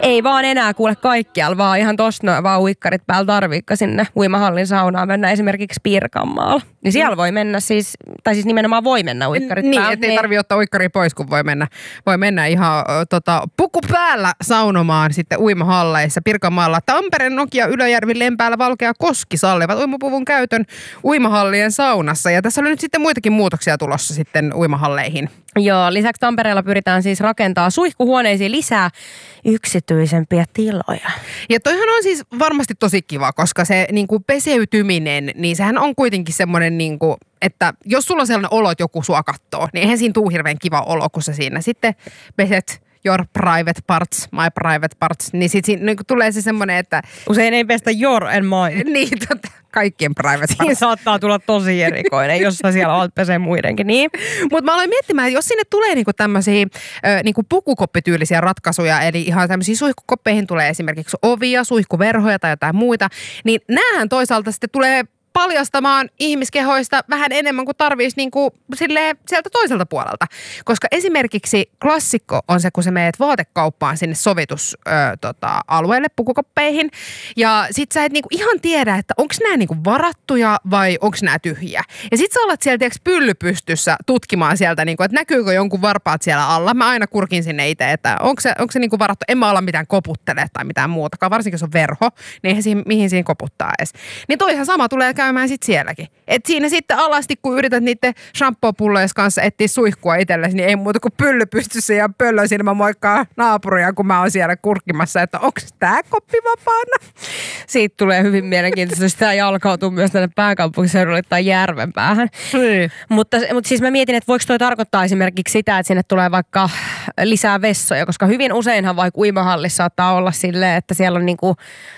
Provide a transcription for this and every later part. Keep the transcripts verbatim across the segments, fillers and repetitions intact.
ei vaan enää kuule kaikkialla, vaan ihan tosta noin vaan uikkarit päällä tarviikka sinne uimahallin saunaan mennä esimerkiksi Pirkanmaalla. Niin siellä voi mennä siis, tai siis nimenomaan voi mennä uikkarit niin, päällä. Niin, ettei tarvitse ottaa uikkaria pois, kun voi mennä, voi mennä ihan tota, puku päällä saunomaan sitten uimahalleissa Pirkanmaalla. Tampereen, Nokia, Ylöjärvi, Lempäällä, Valkea, Koski sallivat uimapuvun käytön uimahallien saunassa. Ja tässä oli nyt sitten muitakin muutoksia tulossa sitten uimahalleihin. Joo, lisäksi Tampereella pyritään siis rakentaa suihkuhuoneisiin lisää yksityisempiä tiloja. Ja toihan on siis varmasti tosi kiva, koska se niin kuin peseytyminen, niin sehän on kuitenkin semmoinen, niin kuin, että jos sulla on sellainen olo, että joku sua kattoo, niin eihän siinä tuu hirveän kiva olo, kun sä siinä sitten peset your private parts, my private parts, niin sitten siinä niin tulee se semmoinen, että usein ei pestä your and my. Niin, tota, kaikkien private parts. Siinä saattaa tulla tosi erikoinen, jos sä siellä olet pesee muidenkin, niin. Mutta mä aloin miettimään, että jos sinne tulee niinku tämmöisiä niinku pukukoppityylisiä ratkaisuja, eli ihan tämmöisiä suihkukoppeihin tulee esimerkiksi ovia, suihkuverhoja tai jotain muita, niin näähän toisaalta sitten tulee paljastamaan ihmiskehoista vähän enemmän kuin tarvitsisi niin kuin silleen sieltä toiselta puolelta. Koska esimerkiksi klassikko on se, kun sä meet vaatekauppaan sinne sovitusalueelle tota, alueelle, pukukoppeihin. Ja sit sä et niin kuin ihan tiedä, että onko nämä niin kuin varattuja vai onko nämä tyhjiä. Ja sit sä alat sieltä pylly pystyssä tutkimaan sieltä, niin kuin, että näkyykö jonkun varpaat siellä alla. Mä aina kurkin sinne itse, että onko se, onko se niin kuin varattu. En mä ala mitään koputtele tai mitään muutakaan. Varsinkin jos on verho, niin eihän siihen, mihin siihen koputtaa edes. Niin toi ihan sama tulee käymään sitten sielläkin. Et siinä sitten alasti, kun yrität niiden shampoo-pullojen kanssa etsiä suihkua itsellesi, niin ei muuta kuin pylly pystyssä ja pöllösilmä moikkaa naapuria, kun mä oon siellä kurkkimassa, että onko tää koppi vapaana? Siitä tulee hyvin mielenkiintoista, jos tämä jalkautuu myös tänne pääkaupunkiseudulle tai Järvenpäähän. Niin. Mutta, mutta siis mä mietin, että voiko toi tarkoittaa esimerkiksi sitä, että sinne tulee vaikka lisää vessoja, koska hyvin useinhan vaikka uimahallissa saattaa olla silleen, että siellä on niinku,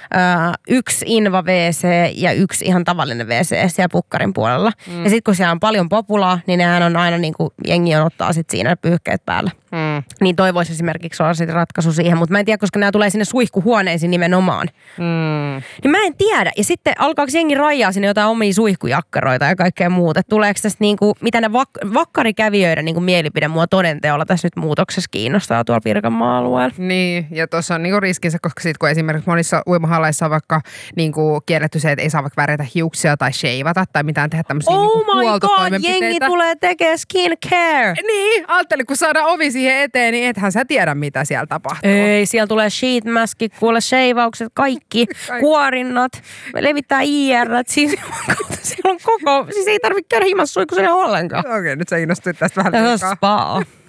ö, yksi inva-wee see ja yksi ihan tavallinen wee see siellä pukkarin puolella. Mm. Ja sitten kun siellä on paljon populaa, niin nehän on aina niinku, jengi on ottaa sit siinä pyyhkeet päällä. Mm. Niin toivoisi esimerkiksi olla sitten ratkaisu siihen, mutta mä en tiedä, koska nämä tulee sinne suihkuhuoneisiin nimenomaan. Mm. Niin mä en tiedä. Ja sitten alkaako jengi rajaa sinne jotain omia suihkujakkaroita ja kaikkea muuta. Tuleeko tästä niinku, mitä ne vak- vakkarikävijöiden niinku mielipide mua todenteolla tässä nyt muutoksessa kiinnostaa tuolla Pirkanmaan alueella? Niin, ja tuossa on niinku riskinsä, koska sit kun esimerkiksi monissa uimahalleissa on vaikka niinku kielletty se, että ei saa vaikka värjätä hiuksia tai sheivata tai mitään tehdä tämmöisiä oh niinku huoltotoimenpiteitä. Oh my god, jengi tulee tekemään skincare. Niin, ajattelin, kun saadaan ovi siihen eteen, niin ethän sä tiedä, mitä siellä tapahtuu. Ei, siellä tulee sheet maskit, kuule sheivaukset, kaikki, kaikki. Kuorinnat, levittää I R, siis siellä on koko, siis ei tarvitse käydä himassa suihkuselle ollenkaan. Okei, okay, nyt sä innostuit tästä vähän liikaa. Tämä on spa.